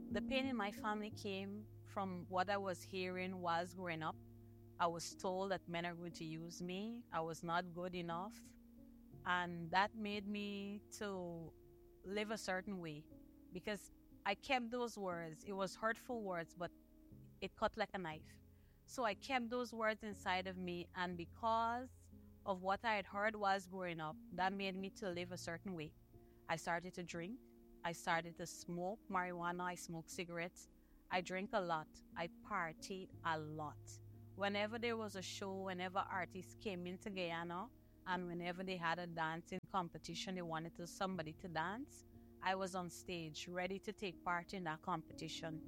The pain in my family came from what I was hearing whilst growing up. I was told that men are going to use me. I was not good enough. And that made me to live a certain way because I kept those words. It was hurtful words, but it cut like a knife. So I kept those words inside of me, and because of what I had heard whilst growing up, that made me to live a certain way. I started to drink. I started to smoke marijuana. I smoked cigarettes. I drank a lot. I partied a lot. Whenever there was a show, whenever artists came into Guyana, and whenever they had a dancing competition, they wanted somebody to dance, I was on stage, ready to take part in that competition.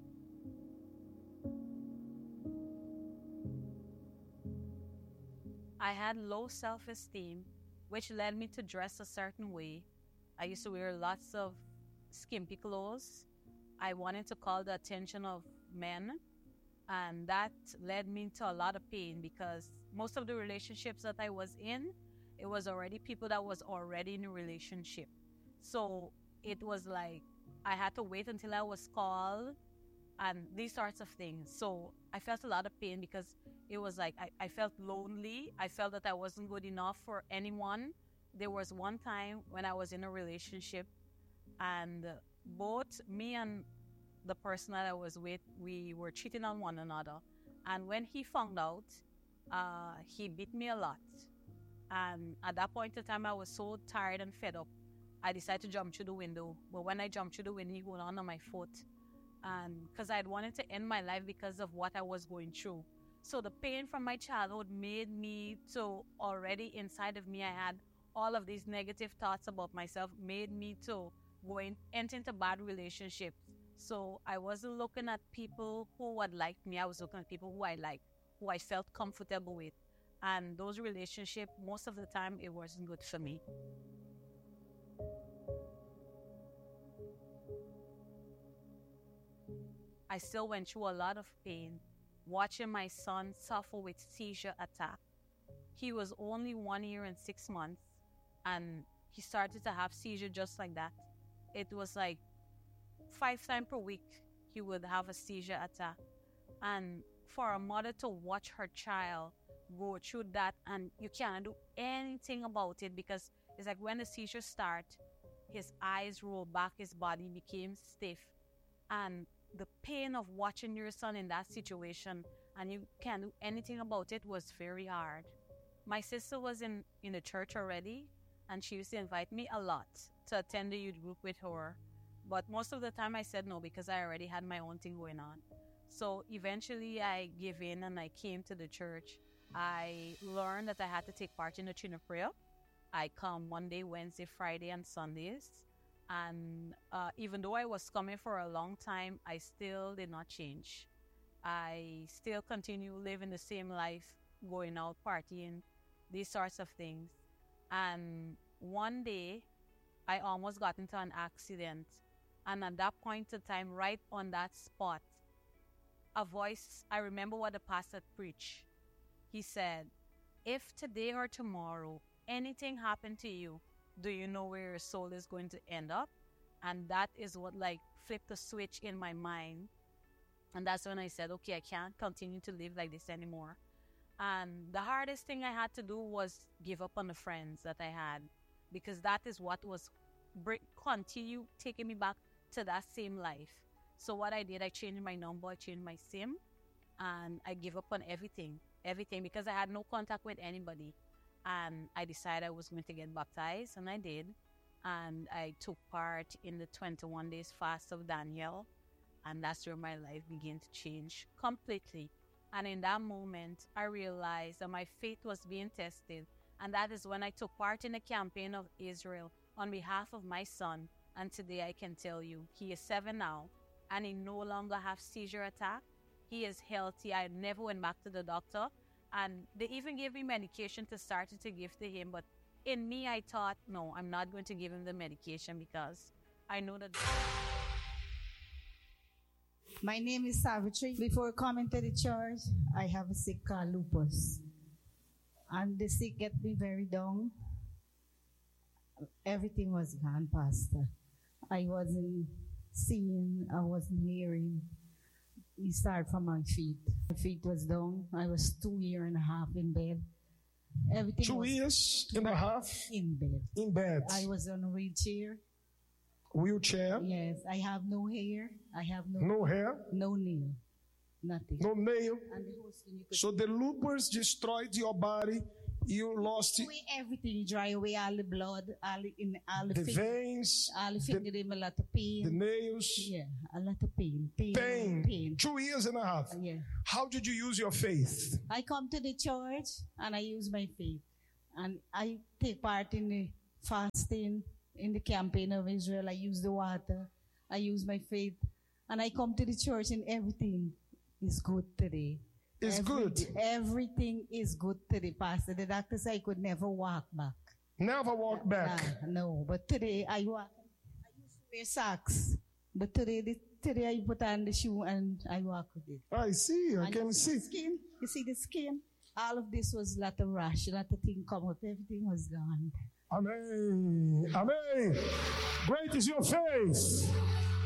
I had low self-esteem, which led me to dress a certain way. I used to wear lots of skimpy clothes. I wanted to call the attention of men, and that led me to a lot of pain because most of the relationships that I was in, it was already people that was already in a relationship. So it was like I had to wait until I was called and these sorts of things. So I felt a lot of pain because it was like I felt lonely. I felt that I wasn't good enough for anyone. There was one time when I was in a relationship and both me and the person that I was with, we were cheating on one another. And when he found out, he beat me a lot. And at that point in time, I was so tired and fed up. I decided to jump through the window. But when I jumped through the window, he went on my foot. And because I had wanted to end my life because of what I was going through. So the pain from my childhood made me to already inside of me, I had all of these negative thoughts about myself, made me to enter into bad relationships. So I wasn't looking at people who would like me. I was looking at people who I liked, who I felt comfortable with. And those relationships, most of the time, it wasn't good for me. I still went through a lot of pain watching my son suffer with seizure attack. He was only 1 year and 6 months, and he started to have seizure just like that. It was like 5 times per week he would have a seizure attack. And for a mother to watch her child go through that and you can't do anything about it because it's like when the seizure started, his eyes rolled back, his body became stiff. And the pain of watching your son in that situation and you can't do anything about it was very hard. My sister was in the church already, and she used to invite me a lot to attend the youth group with her. But most of the time I said no because I already had my own thing going on. So eventually I gave in and I came to the church. I learned that I had to take part in the Trinity prayer. I come Monday, Wednesday, Friday, and Sundays. And even though I was coming for a long time, I still did not change. I still continue living the same life, going out, partying, these sorts of things. And one day, I almost got into an accident. And at that point in time, right on that spot, a voice, I remember what the pastor preached. He said, if today or tomorrow anything happened to you, do you know where your soul is going to end up? And that is what flipped the switch in my mind. And that's when I said, okay, I can't continue to live like this anymore. And the hardest thing I had to do was give up on the friends that I had, because that is what was continue taking me back to that same life. So what I did, I changed my number, I changed my SIM, and I gave up on everything, because I had no contact with anybody. And I decided I was going to get baptized, and I did. And I took part in the 21 days fast of Daniel, and that's where my life began to change completely. And in that moment, I realized that my faith was being tested, and that is when I took part in the campaign of Israel on behalf of my son. And today I can tell you, he is 7 now, and he no longer has seizure attack. He is healthy. I never went back to the doctor. And they even gave me medication to start to give to him. But in me, I thought, no, I'm not going to give him the medication because I know that... My name is Savitri. Before coming to the church, I have a sick called lupus. And the sick get me very down. Everything was gone, Pastor. I wasn't seeing, I wasn't hearing. It started from my feet. My feet was down. I was 2.5 years in bed. Everything 2 years and a half in bed. in bed. I was on a wheelchair. Wheelchair. Yes, I have no hair. I have No hair. no nail. Nothing. No nail. And the whole skin, you could So the lupus destroyed your body. You lost away everything, dry away all the blood, all the the veins, all the finger, a lot of pain. the nails. Yeah, a lot of pain. Pain. 2 years and a half. Yeah. How did you use your faith? I come to the church and I use my faith. And I take part in the fasting, in the campaign of Israel. I use the water. I use my faith. And I come to the church and everything is good today. It's good. Everything is good today, Pastor. The doctor said I could never walk back. Never walk back. No, but today I walk. I used to wear socks. But today I put on the shoe and I walk with it. I see. I And can you see. Skin, you see the skin? All of this was a lot of rash, a lot of things come up. Everything was gone. Amen. Amen. Great is your faith.